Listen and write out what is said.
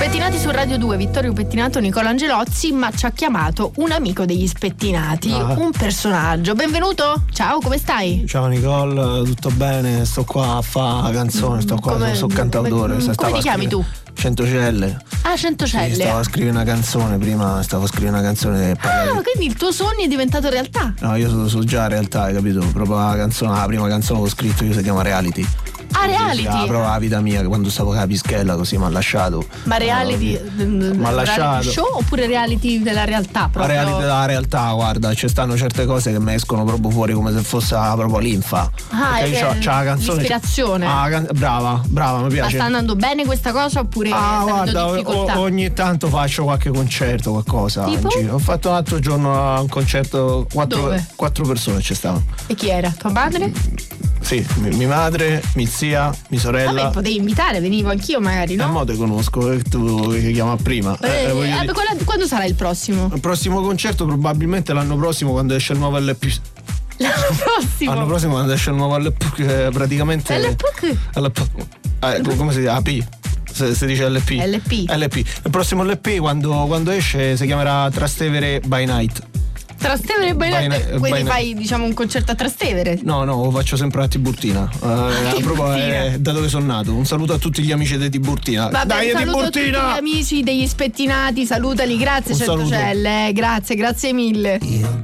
Spettinati su Radio 2, Vittorio Pettinato, Nicola Angelozzi, ma ci ha chiamato un amico degli spettinati, un personaggio. Benvenuto, ciao, come stai? Ciao Nicole, tutto bene? Sto qua a fare canzone, sto qua, sono cantautore. Come ti chiami tu? Centocelle. Ah, Centocelle. Sì, stavo a scrivere una canzone prima, quindi il tuo sogno è diventato realtà? No, io sono già realtà, hai capito? Proprio la prima canzone che ho scritto io si chiama Reality. Ah, Reality? Sì, proprio la vita mia, che quando stavo con la pischella così mi ha lasciato. Ma Reality mi ha lasciato show oppure Reality della realtà proprio? Reality della realtà, guarda, ci stanno certe cose che mi escono proprio fuori come se fosse proprio linfa. Ah, c'ha la canzone, l'ispirazione. Brava, mi piace. Ma sta andando bene questa cosa oppure sta avendo difficoltà? Ogni tanto faccio qualche concerto, qualcosa tipo? in giro. Ho fatto un altro giorno un concerto, quattro persone ci stavano. E chi era? Tua madre? Sì, mia madre, mia zia, mia sorella. Vabbè, potevi invitare, venivo anch'io magari, no? Mo te conosco, tu che chiama prima. Quando sarà il prossimo? Il prossimo concerto probabilmente l'anno prossimo, quando esce il nuovo LP. L'anno prossimo quando esce il nuovo LP, che praticamente come si dice? AP. Si dice LP. LP. Il prossimo LP quando esce si chiamerà Trastevere by Night. Trastevere by Night? Quindi fai diciamo un concerto a Trastevere? No, lo faccio sempre a Tiburtina. Proprio da dove sono nato. Un saluto a tutti gli amici di Tiburtina. Dai, un saluto a tutti gli amici degli spettinati, salutali, grazie Centocelle, grazie mille.